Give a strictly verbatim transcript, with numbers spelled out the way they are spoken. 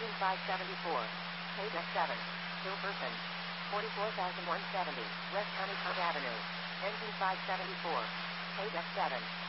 Engine five seventy-four. Page F seven. Still person. forty-four thousand one hundred seventy. West Honeycomb Avenue. Engine five seventy-four. Page F seven.